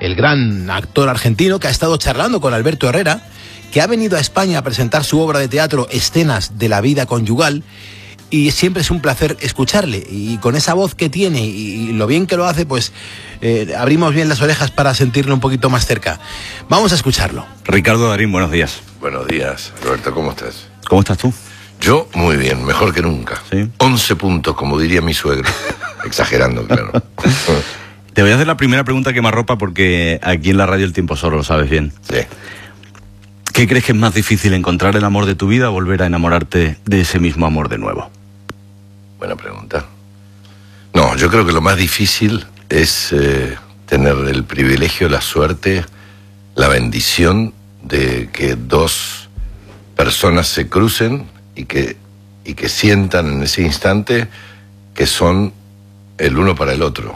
el gran actor argentino que ha estado charlando con Alberto Herrera, que ha venido a España a presentar su obra de teatro Escenas de la vida conyugal, y siempre es un placer escucharle, y con esa voz que tiene y lo bien que lo hace, pues abrimos bien las orejas para sentirlo un poquito más cerca. Vamos a escucharlo. Ricardo Darín, buenos días. Buenos días, Roberto, ¿cómo estás? ¿Cómo estás tú? Yo muy bien, mejor que nunca. ¿Sí? 11 puntos, como diría mi suegro. Exagerando, claro. Te voy a hacer la primera pregunta que me arropa, porque aquí en la radio el tiempo solo, lo sabes bien. Sí. ¿Qué crees que es más difícil, encontrar el amor de tu vida o volver a enamorarte de ese mismo amor de nuevo? Buena pregunta. No, yo creo que lo más difícil es tener el privilegio, la suerte, la bendición de que dos personas se crucen y que sientan en ese instante que son el uno para el otro.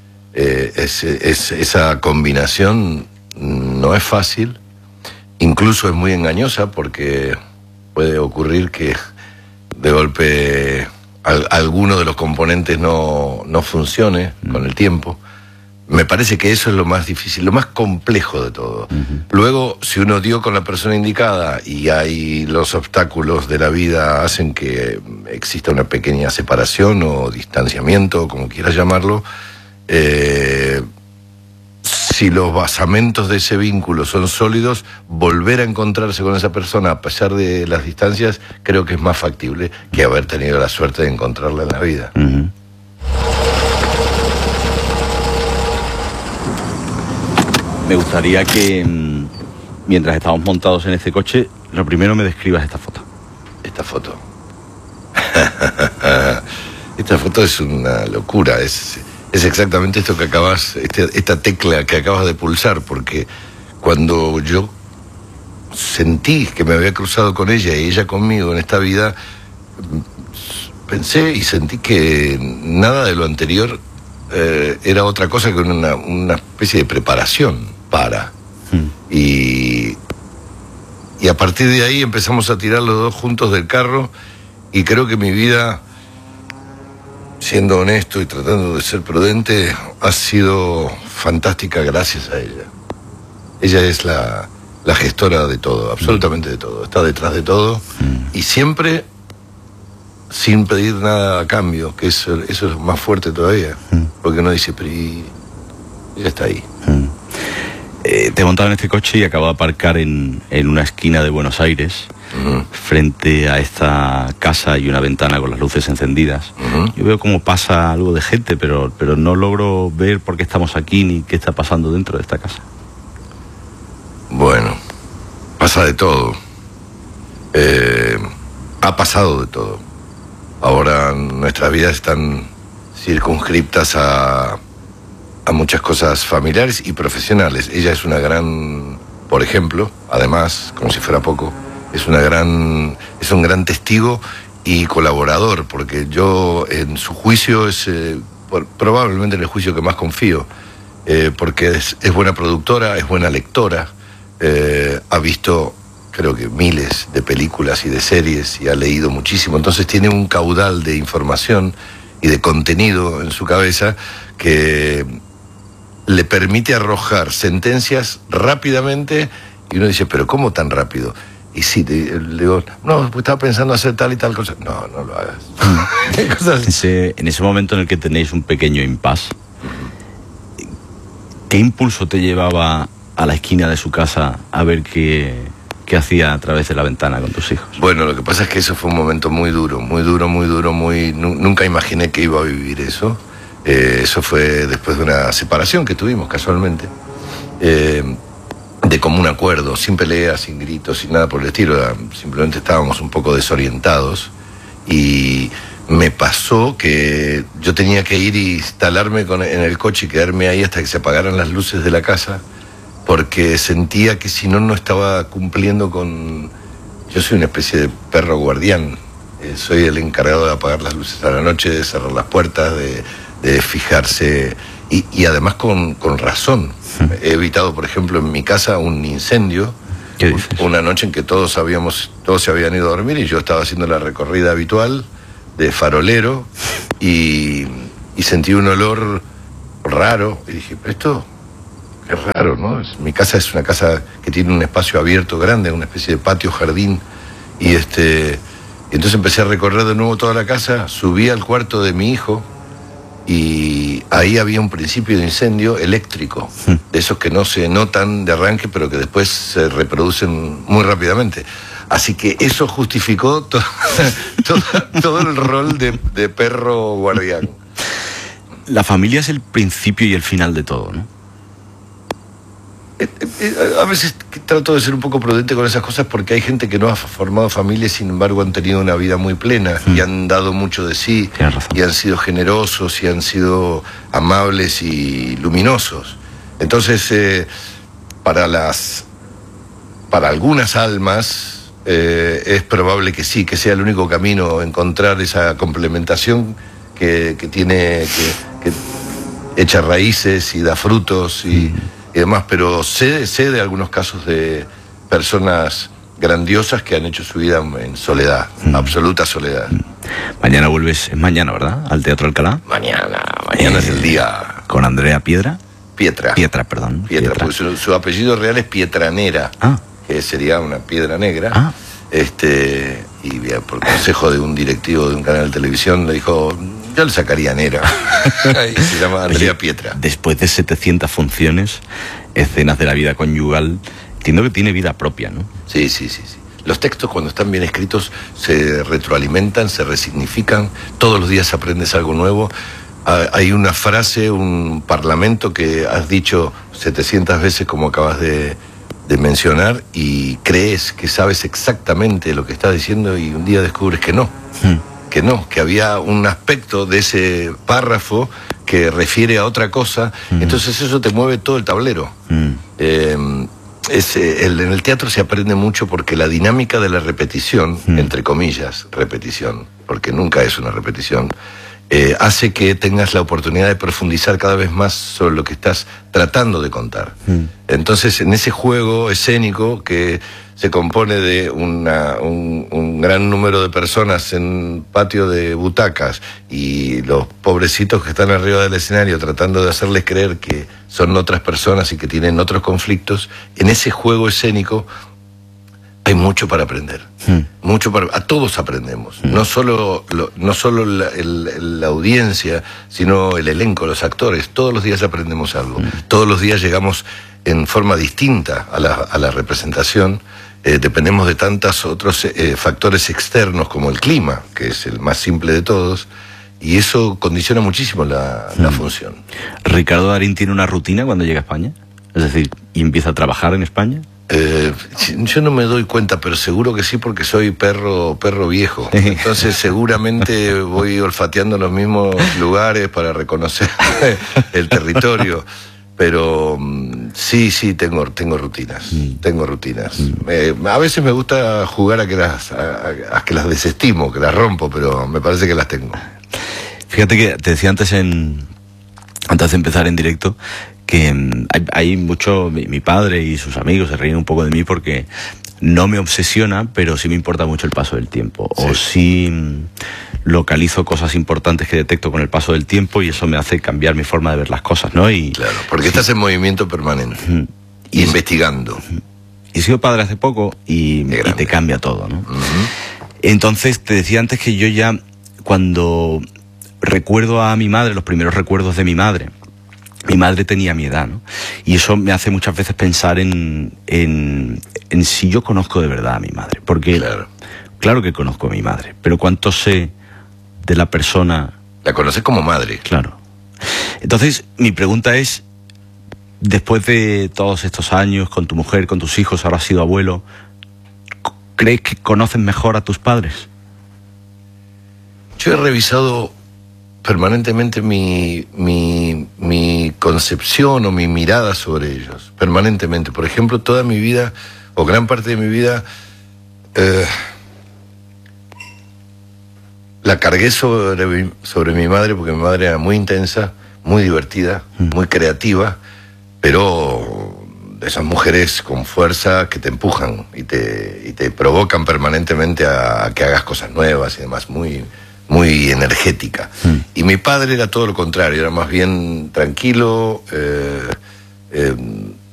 Esa combinación no es fácil, incluso es muy engañosa, porque puede ocurrir que de golpe alguno de los componentes no funcione con el tiempo. Me parece que eso es lo más difícil, lo más complejo de todo. Luego, si uno dio con la persona indicada y hay los obstáculos de la vida hacen que exista una pequeña separación o distanciamiento, como quieras llamarlo, si los basamentos de ese vínculo son sólidos, volver a encontrarse con esa persona a pesar de las distancias, creo que es más factible que haber tenido la suerte de encontrarla en la vida. Me gustaría que, mientras estamos montados en este coche, lo primero me describas esta foto. Esta foto. Esta foto es una locura, es exactamente esto que esta tecla que acabas de pulsar, porque cuando yo sentí que me había cruzado con ella y ella conmigo en esta vida, pensé y sentí que nada de lo anterior era otra cosa que una especie de preparación para. Y a partir de ahí empezamos a tirar los dos juntos del carro, y creo que mi vida, siendo honesto y tratando de ser prudente, ha sido fantástica gracias a ella. Ella es la gestora de todo, absolutamente de todo. Está detrás de todo y siempre sin pedir nada a cambio, que eso es más fuerte todavía. Porque uno dice, pero ella está ahí. Te he montado en este coche y acabo de aparcar en una esquina de Buenos Aires. Frente a esta casa hay una ventana con las luces encendidas. Yo veo cómo pasa algo de gente, pero no logro ver por qué estamos aquí ni qué está pasando dentro de esta casa. Bueno, pasa de todo. Ha pasado de todo. Ahora nuestras vidas están circunscriptas a muchas cosas familiares y profesionales. Ella es una gran, por ejemplo, además, como si fuera poco, es un gran testigo y colaborador, porque yo en su juicio es probablemente en el juicio que más confío, porque es buena productora, es buena lectora, ha visto creo que miles de películas y de series y ha leído muchísimo, entonces tiene un caudal de información y de contenido en su cabeza que le permite arrojar sentencias rápidamente, y uno dice, pero ¿cómo tan rápido? Y sí, le digo, no, pues estaba pensando hacer tal y tal cosa. No, no lo hagas. En ese momento en el que tenéis un pequeño impasse, ¿qué impulso te llevaba a la esquina de su casa a ver qué hacía a través de la ventana con tus hijos? Bueno, lo que pasa es que eso fue un momento muy duro. Nunca imaginé que iba a vivir eso. Eso fue después de una separación que tuvimos casualmente. De común acuerdo, sin peleas, sin gritos, sin nada por el estilo. Simplemente estábamos un poco desorientados. Y me pasó que yo tenía que ir y instalarme en el coche y quedarme ahí hasta que se apagaran las luces de la casa, porque sentía que si no estaba cumpliendo con... Yo soy una especie de perro guardián. Soy el encargado de apagar las luces a la noche, de cerrar las puertas, de fijarse... Y además con razón. He evitado, por ejemplo, en mi casa un incendio. ¿Qué dices? Una noche en que todos se habían ido a dormir y yo estaba haciendo la recorrida habitual de farolero y sentí un olor raro y dije, pero Qué raro, ¿no? Mi casa es una casa que tiene un espacio abierto grande, una especie de patio, jardín, y entonces empecé a recorrer de nuevo toda la casa, subí al cuarto de mi hijo, y ahí había un principio de incendio eléctrico, de esos que no se notan de arranque, pero que después se reproducen muy rápidamente. Así que eso justificó todo el rol de perro guardián. La familia es el principio y el final de todo, ¿no? A veces trato de ser un poco prudente con esas cosas porque hay gente que no ha formado familia y sin embargo han tenido una vida muy plena y han dado mucho de sí y han sido generosos y han sido amables y luminosos. Entonces, para algunas almas es probable que sí, que sea el único camino encontrar esa complementación que tiene, que echa raíces y da frutos y demás, pero sé de algunos casos de personas grandiosas que han hecho su vida en soledad, absoluta soledad. Mañana vuelves, es mañana, ¿verdad? Al Teatro Alcalá. Mañana es el día. Con Andrea Pietra, Pietra, porque su apellido real es Pietranera, que sería una piedra negra. Y por consejo de un directivo de un canal de televisión le dijo, yo le sacaría Nera. Y se llama Andrea Pietra. Después de 700 funciones, escenas de la vida conyugal, entiendo que tiene vida propia, ¿no? Sí. Los textos cuando están bien escritos se retroalimentan, se resignifican, todos los días aprendes algo nuevo. Hay una frase, un parlamento que has dicho 700 veces como acabas de mencionar y crees que sabes exactamente lo que estás diciendo y un día descubres que no, que había un aspecto de ese párrafo que refiere a otra cosa, entonces eso te mueve todo el tablero. En el teatro se aprende mucho porque la dinámica de la repetición, entre comillas, repetición, porque nunca es una repetición, hace que tengas la oportunidad de profundizar cada vez más sobre lo que estás tratando de contar. Entonces, en ese juego escénico que se compone de un gran número de personas en un patio de butacas y los pobrecitos que están arriba del escenario tratando de hacerles creer que son otras personas y que tienen otros conflictos, en ese juego escénico hay mucho para aprender. A todos aprendemos. No solo la audiencia, sino el elenco, los actores. Todos los días aprendemos algo. Todos los días llegamos en forma distinta a la representación. Dependemos de tantos otros factores externos como el clima, que es el más simple de todos. Y eso condiciona muchísimo la función. ¿Ricardo Darín tiene una rutina cuando llega a España? Es decir, ¿y empieza a trabajar en España? Yo no me doy cuenta, pero seguro que sí, porque soy perro viejo. Entonces seguramente voy olfateando los mismos lugares para reconocer el territorio. Pero sí, tengo rutinas. Tengo rutinas. A veces me gusta jugar a que las desestimo, que las rompo, pero me parece que las tengo. Fíjate que te decía antes de empezar en directo, que hay mucho, mi padre y sus amigos se ríen un poco de mí porque no me obsesiona, pero sí me importa mucho el paso del tiempo. Sí. O sí localizo cosas importantes que detecto con el paso del tiempo y eso me hace cambiar mi forma de ver las cosas, ¿no? Claro, porque estás en movimiento permanente, investigando. He sido padre hace poco y te cambia todo, ¿no? Entonces, te decía antes que yo ya, cuando recuerdo a mi madre, los primeros recuerdos de mi madre tenía mi edad, ¿no? Y eso me hace muchas veces pensar en si yo conozco de verdad a mi madre. Porque claro que conozco a mi madre, pero ¿cuánto sé de la persona? La conoces como madre. Claro. Entonces, mi pregunta es, después de todos estos años con tu mujer, con tus hijos, ahora has sido abuelo, ¿crees que conoces mejor a tus padres? Yo he revisado permanentemente mi concepción o mi mirada sobre ellos, permanentemente. Por ejemplo, toda mi vida, o gran parte de mi vida, la cargué sobre mi madre, porque mi madre era muy intensa, muy divertida, muy creativa, pero de esas mujeres con fuerza que te empujan y te provocan permanentemente a que hagas cosas nuevas y demás, muy energética. Y mi padre era todo lo contrario, era más bien tranquilo,